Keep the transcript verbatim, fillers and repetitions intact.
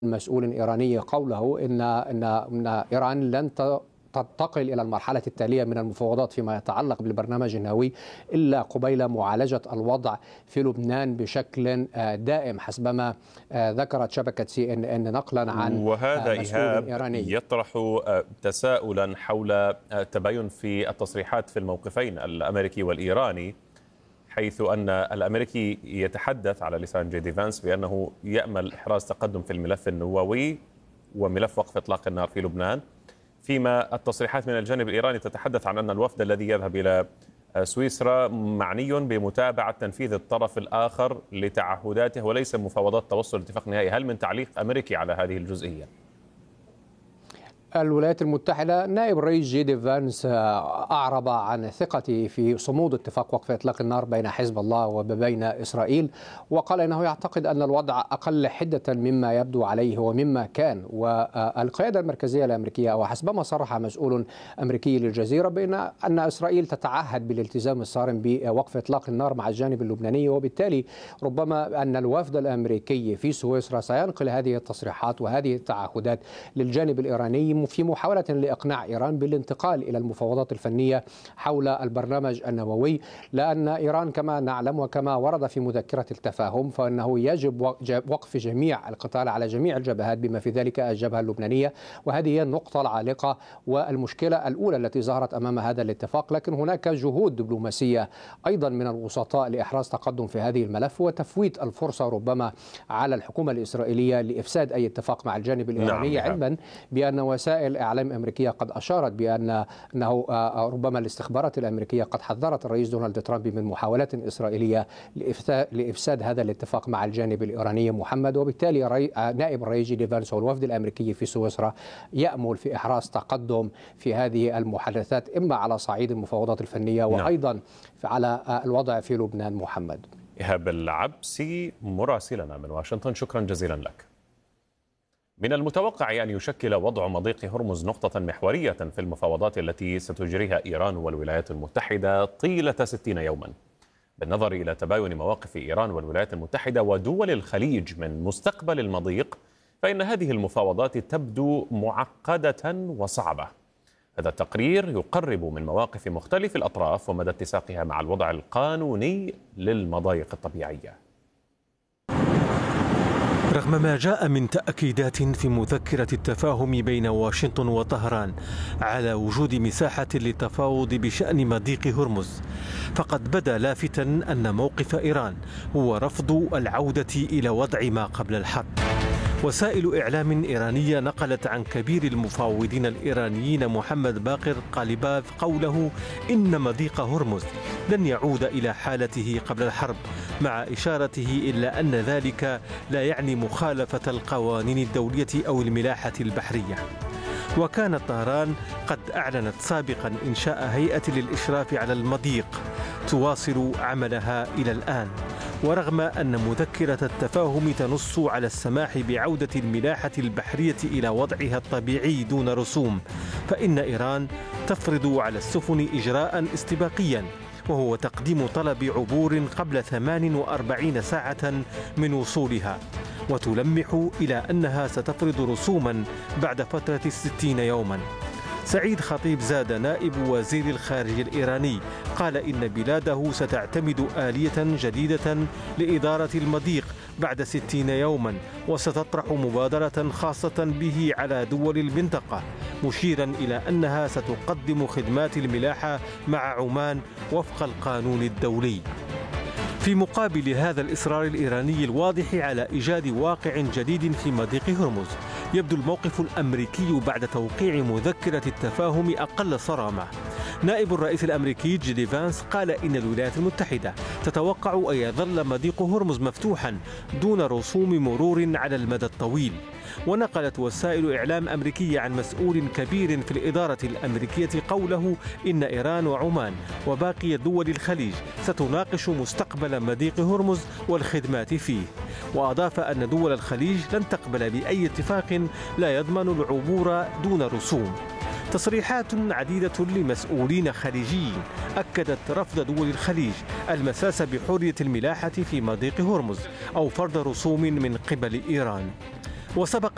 مسؤول إيراني قوله إن إن إن إيران لن تنتقل إلى المرحلة التالية من المفاوضات فيما يتعلق بالبرنامج النووي إلا قبيل معالجة الوضع في لبنان بشكل دائم، حسبما ذكرت شبكة سي إن إن نقلا عن وهذا مسؤول إيهاب إيراني. يطرح تساؤلا حول التباين في التصريحات في الموقفين الأمريكي والإيراني، حيث أن الأمريكي يتحدث على لسان جي دي فانس بأنه يأمل إحراز تقدم في الملف النووي وملف وقف إطلاق النار في لبنان، فيما التصريحات من الجانب الإيراني تتحدث عن أن الوفد الذي يذهب إلى سويسرا معني بمتابعة تنفيذ الطرف الآخر لتعهداته وليس مفاوضات توصل لاتفاق نهائي. هل من تعليق أمريكي على هذه الجزئية؟ الولايات المتحدة، نائب الرئيس جي دي فانس أعرب عن ثقته في صمود اتفاق وقف إطلاق النار بين حزب الله وبين إسرائيل، وقال إنه يعتقد أن الوضع أقل حدة مما يبدو عليه ومما كان. والقيادة المركزية الأمريكية، وحسبما صرح مسؤول أمريكي للجزيرة، بأن أن إسرائيل تتعهد بالالتزام الصارم بوقف إطلاق النار مع الجانب اللبناني، وبالتالي ربما أن الوفد الأمريكي في سويسرا سينقل هذه التصريحات وهذه التعهدات للجانب الإيراني في محاولة لإقناع إيران بالانتقال إلى المفاوضات الفنية حول البرنامج النووي، لأن إيران كما نعلم وكما ورد في مذكرة التفاهم فإنه يجب وقف جميع القتال على جميع الجبهات بما في ذلك الجبهة اللبنانية، وهذه هي النقطة العالقة والمشكلة الأولى التي ظهرت أمام هذا الاتفاق. لكن هناك جهود دبلوماسية أيضا من الوسطاء لإحراز تقدم في هذه الملف وتفويت الفرصة ربما على الحكومة الإسرائيلية لإفساد أي اتفاق مع الجانب الإيراني، نعم. علما بأن وسائل الإعلام الأمريكية قد أشارت بأن أنه ربما الاستخبارات الأمريكية قد حذرت الرئيس دونالد ترامب من محاولات إسرائيلية لإفساد هذا الاتفاق مع الجانب الإيراني محمد. وبالتالي نائب الرئيس جي دي فانس والوفد الأمريكي في سويسرا يأمل في إحراز تقدم في هذه المحادثات، إما على صعيد المفاوضات الفنية وأيضا على الوضع في لبنان. محمد إيهاب العبسي مراسلنا من واشنطن، شكرا جزيلا لك. من المتوقع أن يشكل وضع مضيق هرمز نقطة محورية في المفاوضات التي ستجريها إيران والولايات المتحدة طيلة ستين يوما. بالنظر إلى تباين مواقف إيران والولايات المتحدة ودول الخليج من مستقبل المضيق، فإن هذه المفاوضات تبدو معقدة وصعبة. هذا التقرير يقرب من مواقف مختلف الأطراف ومدى اتساقها مع الوضع القانوني للمضايق الطبيعية. رغم ما جاء من تأكيدات في مذكرة التفاهم بين واشنطن وطهران على وجود مساحة للتفاوض بشأن مضيق هرمز، فقد بدا لافتا أن موقف إيران هو رفض العودة إلى وضع ما قبل الحرب. وسائل إعلام إيرانية نقلت عن كبير المفاوضين الإيرانيين محمد باقر قالباف قوله إن مضيق هرمز لن يعود إلى حالته قبل الحرب، مع إشارته إلا أن ذلك لا يعني مخالفة القوانين الدولية أو الملاحة البحرية. وكانت طهران قد أعلنت سابقا إنشاء هيئة للإشراف على المضيق تواصل عملها إلى الآن. ورغم أن مذكرة التفاهم تنص على السماح بعودة الملاحة البحرية إلى وضعها الطبيعي دون رسوم، فإن إيران تفرض على السفن إجراء استباقيا، وهو تقديم طلب عبور قبل ثمان وأربعين ساعة من وصولها، وتلمح إلى أنها ستفرض رسوما بعد فترة ستين يوما. سعيد خطيب زاد نائب وزير الخارجية الإيراني قال إن بلاده ستعتمد آلية جديدة لإدارة المضيق بعد ستين يوما، وستطرح مبادرة خاصة به على دول المنطقة، مشيرا إلى أنها ستقدم خدمات الملاحة مع عمان وفق القانون الدولي. في مقابل هذا الإصرار الإيراني الواضح على إيجاد واقع جديد في مضيق هرمز، يبدو الموقف الأمريكي بعد توقيع مذكرة التفاهم أقل صرامة. نائب الرئيس الأمريكي جي دي فانس قال إن الولايات المتحدة تتوقع أن يظل مضيق هرمز مفتوحا دون رسوم مرور على المدى الطويل. ونقلت وسائل إعلام أمريكية عن مسؤول كبير في الإدارة الأمريكية قوله إن إيران وعمان وباقي دول الخليج ستناقش مستقبل مضيق هرمز والخدمات فيه. وأضاف أن دول الخليج لن تقبل بأي اتفاق لا يضمن العبور دون رسوم. تصريحات عديدة لمسؤولين خليجيين أكدت رفض دول الخليج المساس بحرية الملاحة في مضيق هرمز أو فرض رسوم من قبل إيران. وسبق